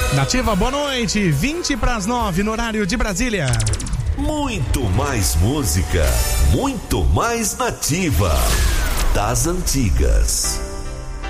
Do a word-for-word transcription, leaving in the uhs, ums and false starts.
Nativa, boa noite. vinte para as nove no horário de Brasília. Muito mais música, muito mais Nativa. Das antigas.